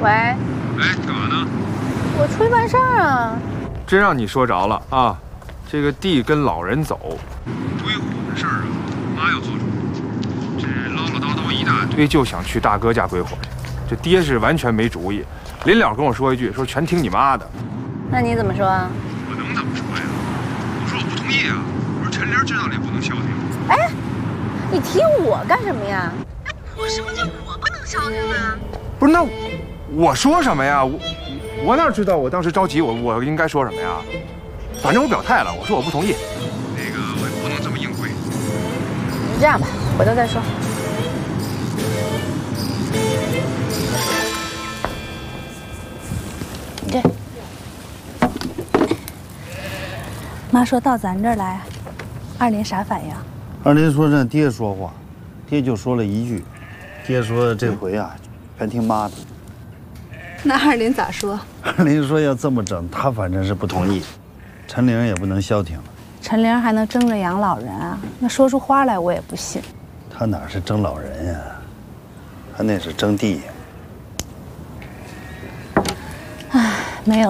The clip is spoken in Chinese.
喂， 哎，干嘛呢？ 我出去办事儿啊。 真让你说着了啊！这个地跟老人走，追火的事儿啊，妈要做主。这唠唠叨叨一大堆，就想去大哥家归火去。这爹是完全没主意，临了跟我说一句，说全听你妈的。 那你怎么说啊？ 我能怎么说呀？我说我不同意啊！我说陈玲知道了也不能消停。 哎，你提我干什么呀？ 我什么叫我不能消停呢？ 不是，那我说什么呀？我哪知道我当时着急，我应该说什么呀？反正我表态了，我说我不同意。那个我也不能这么硬跪。 你这样吧，回头再说。这， 妈说到咱这儿来，二林啥反应？ 二林说让爹说话，爹就说了一句，爹说这回啊，全听妈的。 那二林咋说？ 二林说要这么整，他反正是不同意，陈玲也不能消停了。 陈玲还能争着养老人啊？那说出花来我也不信。 他哪是争老人呀，他那是争地呀。